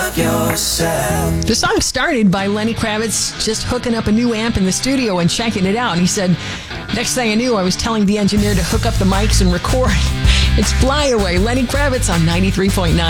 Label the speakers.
Speaker 1: love yourself.
Speaker 2: The song started by Lenny Kravitz just hooking up a new amp in the studio and checking it out. And he said, next thing I knew, I was telling the engineer to hook up the mics and record. It's Fly Away, Lenny Kravitz on 93.9.